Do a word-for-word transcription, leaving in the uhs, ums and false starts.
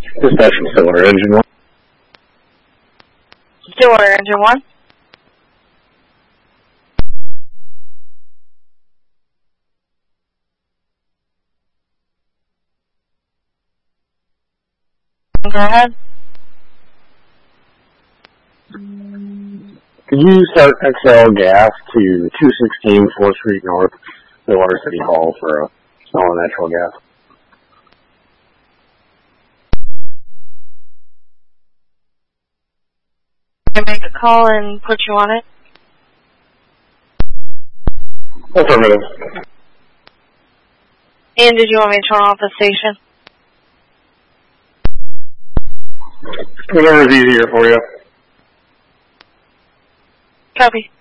Dispatch from Stillwater Engine one. Stillwater Engine one. Go ahead. Could you start X L gas to two sixteen fourth Street North, Stillwater City Hall for a small natural gas? Can I make a call and put you on it? Affirmative. And did you want me to turn off the station? Whatever's easier for you. Copy.